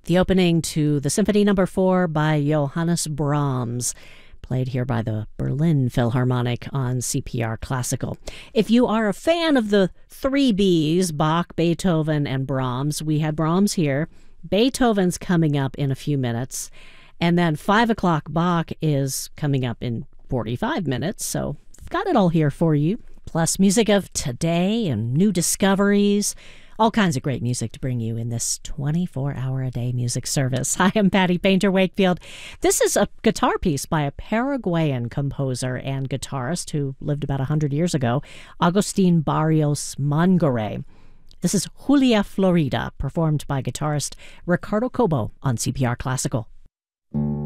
the opening to the Symphony No. 4 by Johannes Brahms, played here by the Berlin Philharmonic on CPR Classical. If you are a fan of the three Bs, Bach, Beethoven, and Brahms, we had Brahms here. Beethoven's coming up in a few minutes. And then 5 o'clock Bach is coming up in 45 minutes. So I've got it all here for you. Plus music of today and new discoveries. All kinds of great music to bring you in this 24-hour-a-day music service. Hi, I'm Patty Painter Wakefield. This is a guitar piece by a Paraguayan composer and guitarist who lived about 100 years ago, Agustin Barrios Mangare. This is Julia Florida, performed by guitarist Ricardo Cobo on CPR Classical.